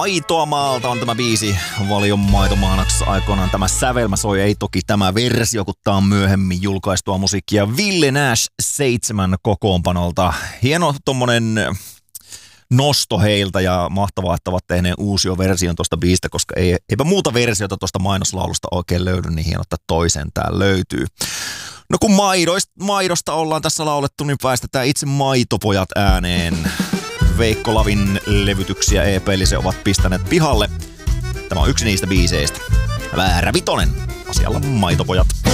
Maitoa maalta on tämä biisi Valion maitomaanaksessa aikoinaan. Tämä sävelmä soi, ei toki tämä versio, kun tää on myöhemmin julkaistua musiikkia Ville Nash 7 kokoonpanolta. Hieno tommonen nosto heiltä ja mahtavaa, että ovat tehneet uusia version tuosta biisistä, koska eipä muuta versiota tuosta mainoslaulusta oikein löydy, niin hieno, että toisen tää löytyy. No kun maidosta ollaan tässä laulettu, niin päästetään itse Maitopojat ääneen. Veikko Lavin levytyksiä EP-lise ovat pistäneet pihalle. Tämä on yksi niistä biiseistä. Väärä vitonen. Asialla Maitopojat.